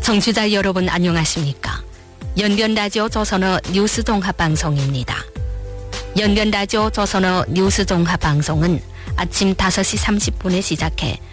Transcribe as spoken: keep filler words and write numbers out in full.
청취자 여러분 안녕하십니까? 연변라디오 조선어 뉴스 종합방송입니다. 연변라디오 조선어 뉴스 종합방송은 아침 다섯 시 삼십 분에 시작해